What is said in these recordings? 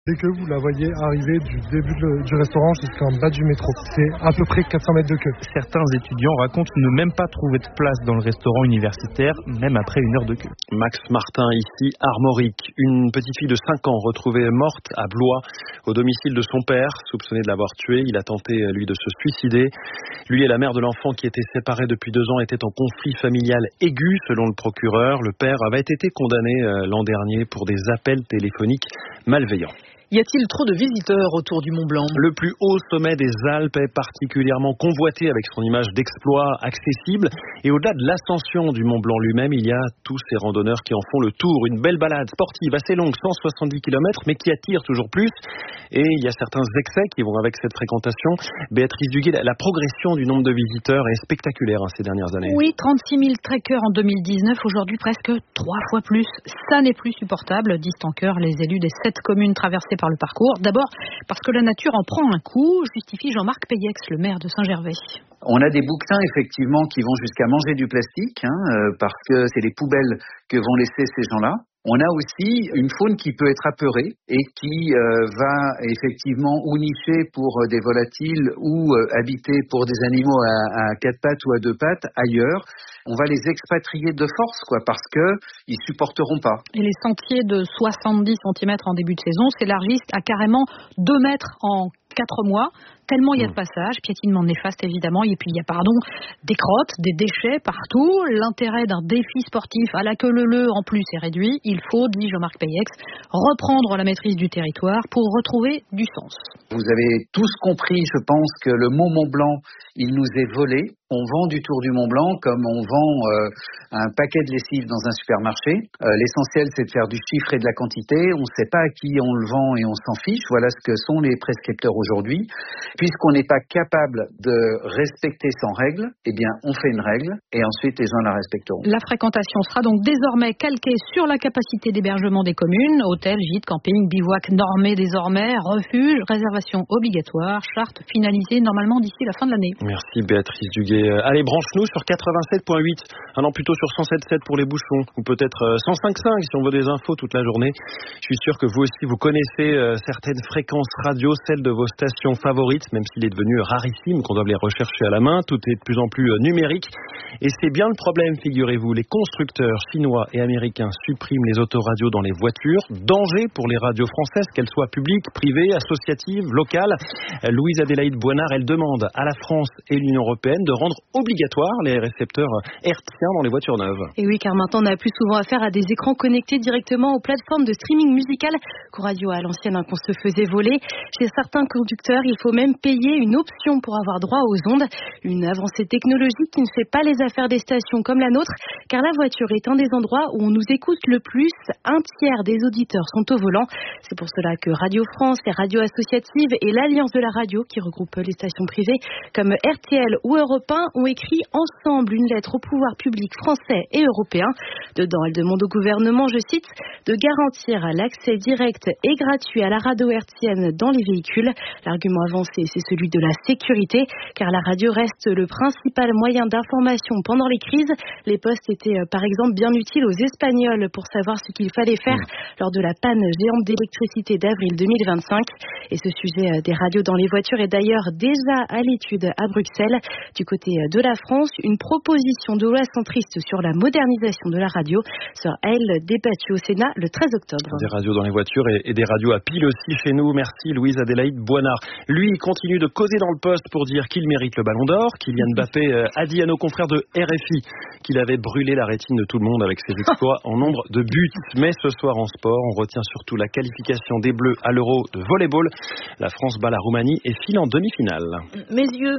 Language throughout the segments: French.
Dès que vous la voyez arriver du début du restaurant jusqu'en bas du métro, c'est à peu près 400 mètres de queue. Certains étudiants racontent ne même pas trouver de place dans le restaurant universitaire, même après une heure de queue. Max Martin, ici, Armorique. Une petite fille de 5 ans retrouvée morte à Blois, au domicile de son père, soupçonné de l'avoir tuée. Il a tenté, lui, de se suicider. Lui et la mère de l'enfant, qui étaient séparés depuis 2 ans, étaient en conflit familial aigu, selon le procureur. Le père avait été condamné l'an dernier pour des appels téléphoniques malveillants. Y a-t-il trop de visiteurs autour du Mont Blanc ? Le plus haut sommet des Alpes est particulièrement convoité avec son image d'exploit accessible. Et au-delà de l'ascension du Mont Blanc lui-même, il y a tous ces randonneurs qui en font le tour. Une belle balade sportive assez longue, 170 km, mais qui attire toujours plus. Et il y a certains excès qui vont avec cette fréquentation. Béatrice Duguay, la progression du nombre de visiteurs est spectaculaire ces dernières années. Oui, 36 000 trekkers en 2019, aujourd'hui presque 3 fois plus. Ça n'est plus supportable, disent en chœur les élus des 7 communes traversées par le parcours. D'abord parce que la nature en prend un coup, justifie Jean-Marc Payex, le maire de Saint-Gervais. On a des bouquetins effectivement qui vont jusqu'à manger du plastique, parce que c'est les poubelles que vont laisser ces gens-là. On a aussi une faune qui peut être apeurée et qui va effectivement ou nicher pour des volatiles ou habiter pour des animaux à 4 pattes ou à 2 pattes ailleurs. On va les expatrier de force, parce que ils supporteront pas. Et les sentiers de 70 cm en début de saison s'élargissent à carrément 2 mètres en 4 mois, tellement il y a de passages, piétinement néfaste évidemment, et puis il y a des crottes, des déchets partout. L'intérêt d'un défi sportif à la queue leu-leu en plus est réduit. Il faut, dit Jean-Marc Payex, reprendre la maîtrise du territoire pour retrouver du sens. Vous avez tous compris, je pense, que le mot Mont Blanc, il nous est volé. On vend du Tour du Mont Blanc comme on vend un paquet de lessive dans un supermarché. L'essentiel, c'est de faire du chiffre et de la quantité. On ne sait pas à qui on le vend et on s'en fiche. Voilà ce que sont les prescripteurs aujourd'hui. Puisqu'on n'est pas capable de respecter sans règle, eh bien, on fait une règle et ensuite les gens la respecteront. La fréquentation sera donc désormais calquée sur la capacité d'hébergement des communes. Hôtels, gîtes, camping, bivouac normés désormais, refuge, réservation obligatoire, charte finalisée normalement d'ici la fin de l'année. Merci Béatrice Duguay. Allez, branche-nous sur 87.8, plutôt sur 107.7 pour les bouchons, ou peut-être 105.5 si on veut des infos toute la journée. Je suis sûr que vous aussi vous connaissez certaines fréquences radio, celles de vos stations favorites, même s'il est devenu rarissime qu'on doit les rechercher à la main. Tout est de plus en plus numérique. Et c'est bien le problème, figurez-vous. Les constructeurs chinois et américains suppriment les autoradios dans les voitures. Danger pour les radios françaises, qu'elles soient publiques, privées, associatives, locales. Louise Adélaïde Boinard, elle demande à la France et l'Union européenne de rendre obligatoire les récepteurs hertziens dans les voitures neuves. Et oui, car maintenant on a plus souvent affaire à des écrans connectés directement aux plateformes de streaming musical qu'aux radios à l'ancienne qu'on se faisait voler. Chez certains conducteurs, il faut même payer une option pour avoir droit aux ondes. Une avancée technologique qui ne fait pas les affaires des stations comme la nôtre, car la voiture est un des endroits où on nous écoute le plus. 1/3 des auditeurs sont au volant. C'est pour cela que Radio France, les radios associatives et l'Alliance de la radio, qui regroupe les stations privées comme RTL ou Europe 1, ont écrit ensemble une lettre au pouvoir public français et européen. Dedans, elles demandent au gouvernement, je cite, de garantir l'accès direct et gratuit à la radio hertzienne dans les véhicules. L'argument avancé, c'est celui de la sécurité, car la radio reste le principal moyen d'information pendant les crises. Les postes étaient par exemple bien utiles aux Espagnols pour savoir ce qu'il fallait faire lors de la panne géante d'électricité d'avril 2025. Et ce sujet des radios dans les voitures est d'ailleurs déjà à l'étude à Bruxelles. Du côté de la France, une proposition de loi centriste sur la modernisation de la radio sera, elle, débattue au Sénat le 13 octobre. Des radios dans les voitures et des radios à pile aussi chez nous. Merci Louise Adélaïde Boinard. Lui, il continue de causer dans le poste pour dire qu'il mérite le ballon d'or. Kylian Mbappé a dit à nos confrères de RFI qu'il avait brûlé la rétine de tout le monde avec ses exploits en nombre de buts. Mais ce soir en sport, on retient surtout la qualification des Bleus à l'Euro de volleyball. La France bat la Roumanie et file en demi-finale. Mes yeux.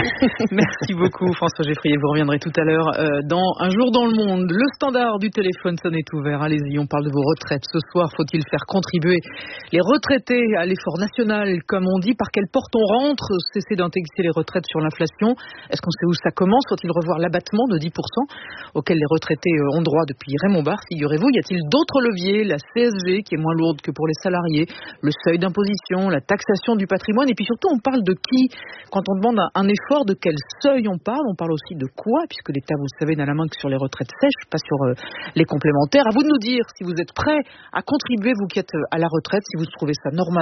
Merci beaucoup François Geffrier. Vous reviendrez tout à l'heure dans Un jour dans le monde. Le standard du téléphone sonne est ouvert. Allez-y, on parle de vos retraites. Ce soir, faut-il faire contribuer les retraités à l'effort national, comme on dit? Par quelle porte on rentre? Cesser d'indexer les retraites sur l'inflation. Est-ce qu'on sait où ça commence? Faut-il revoir l'abattement de 10% auquel les retraités ont droit depuis Raymond Barre, figurez-vous? Y a-t-il d'autres leviers? La CSG, qui est moins lourde que pour les salariés, le seuil d'imposition, la taxation du patrimoine, et puis surtout, on parle de qui? Quand on demande un effort, de quel seuil on parle aussi de quoi, puisque l'État, vous le savez, n'a la main que sur les retraites sèches, pas sur les complémentaires. À vous de nous dire si vous êtes prêts à contribuer, vous qui êtes à la retraite, si vous trouvez ça normal